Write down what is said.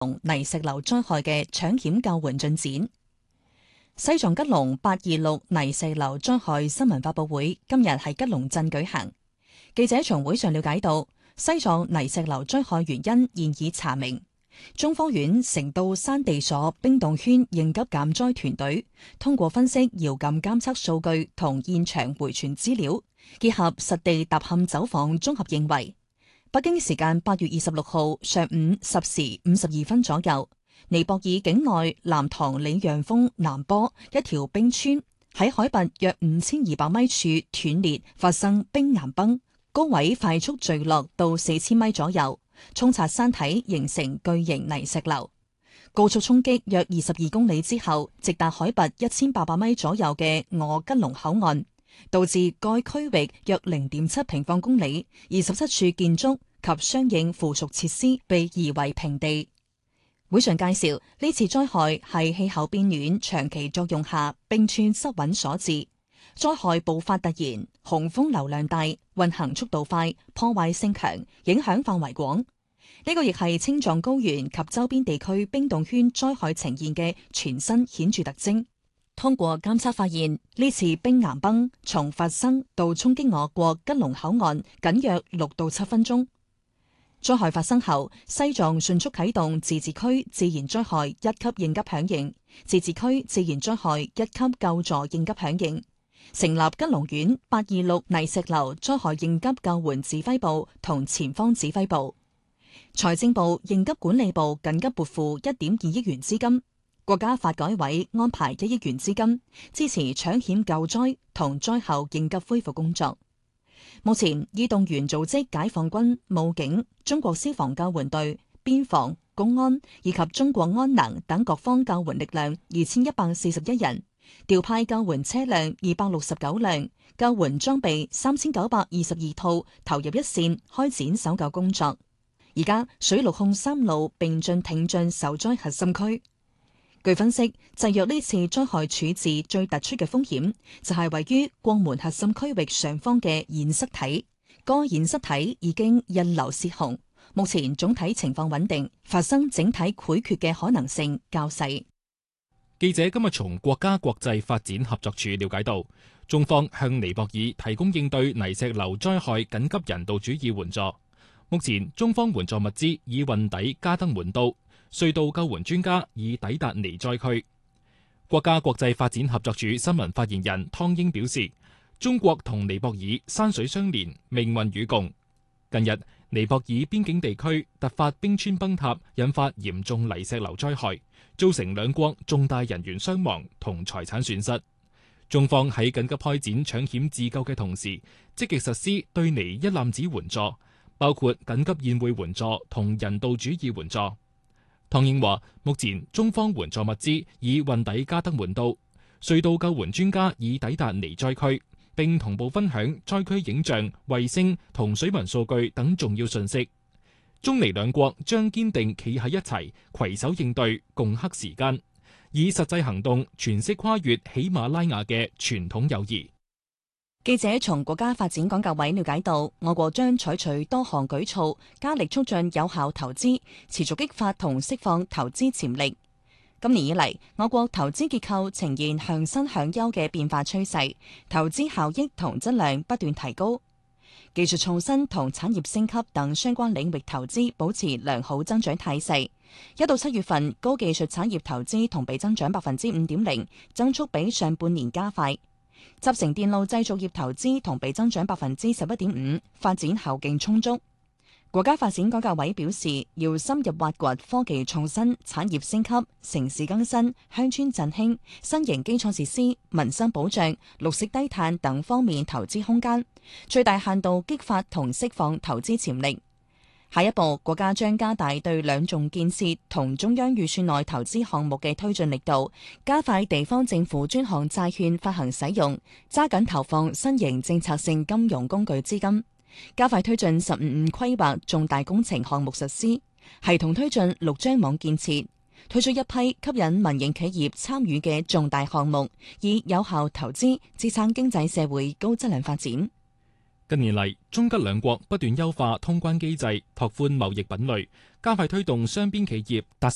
泥石流災害嘅搶險救援進展。西藏吉隆826泥石流災害新聞發佈會今日喺吉隆鎮舉行。記者從會上了解到，西藏泥石流災害原因現已查明。中科院成都山地所冰洞圈應急減災團隊通過分析遙感監測數據同現場回傳資料，結合實地踏勘走訪，綜合認為，北京時間8月26號上午10時52分左右，尼泊爾境內南塘里讓峰南坡一條冰川喺海拔約5200米處斷裂，發生冰岩崩，高位快速墜落到4000米左右，沖刷山體形成巨型泥石流，高速衝擊約22公里之後，直達海拔1800米左右嘅我吉隆口岸，導致該區域約0.7平方公里27處建築及相應附屬設施被夷為平地。會上介紹，呢次災害係氣候變暖長期作用下冰川失穩所致，災害爆發突然，洪峰流量大，運行速度快，破壞性強，影響範圍廣。呢個亦係青藏高原及周邊地區冰洞圈災害呈現嘅全新顯著特徵。通過監測發現，呢次冰岩崩從發生到衝擊我國吉隆口岸僅約6到7分鐘。災害發生後，西藏迅速啟動自治區自然災害1級應急響應、自治區自然災害1級救助應急響應，成立吉隆縣826泥石流災害應急救援指揮部同前方指揮部。財政部應急管理部緊急撥付1.2億元資金，國家發改委安排1億元資金，支持搶險救災同災後應急恢復工作。目前已動員組織解放軍、武警、中國消防救援隊、邊防、公安以及中國安能等各方救援力量2141人，調派救援車輛269輛，救援裝備3922套，投入一線開展搜救工作。而家水陸空3路並進挺進受災核心區。據分析，制約呢次災害處置最突出嘅風險，就係位於國門核心區域上方嘅堰塞體。該堰塞體已經溢流泄洪，目前總體情況穩定，發生整體潰決嘅可能性較細。 記者今日從國家國際發展合作處了解到，中方向尼泊爾提供應對泥石流災害緊急人道主義援助。目前中方援助物資已運抵加德滿都。隧道救援專家已抵達尼災區。國家國際發展合作署新聞發言人湯英表示，中國同尼泊爾山水相連，命運與共。近日，尼泊爾邊境地區突發冰川崩塌，引發嚴重泥石流災害，造成兩國重大人員傷亡同財產損失。中方喺緊急開展搶險自救嘅同時，積極實施對尼一攬子援助，包括緊急宴會援助同人道主義援助。湯英話：目前中方援助物資已運抵加德滿都，隧道救援專家已抵達尼災區，並同步分享災區影像、衛星同水文數據等重要信息。中尼兩國將堅定企喺一齊，攜手應對，共克時艱，以實際行動詮釋跨越喜馬拉雅嘅傳統友誼。 記者從國家發展講究委了解到，我國將採取多項舉措，加力促進有效投資，持續激發同釋放投資潛力。今年以嚟，我國投資結構呈現向新向優嘅變化趨勢，投資效益同質量不斷提高，技術創新同產業升級等相關領域投資保持良好增長態勢。1到7月份，高技術產業投資同比增長5.0%，增速比上半年加快。集成電路製造業投資同比增長11.5%，發展後勁充足。國家發展改革委表示，要深入挖掘科技創新、產業升級、城市更新、鄉村振興、新型基礎設施、民生保障、綠色低碳等方面投資空間，最大限度激發同釋放投資潛力。下一步，國家將加大對兩重建設同中央預算內投資項目嘅推進力度，加快地方政府專項債券發行使用，揸緊投放新型政策性金融工具資金，加快推進15規劃重大工程項目實施，系統推進6張網建設，推出一批吸引民營企業參與嘅重大項目，以有效投資支撐經濟社會高質量發展。 近年嚟，中吉兩國不斷優化通關機制，拓寬貿易品類，加快推動雙邊企業達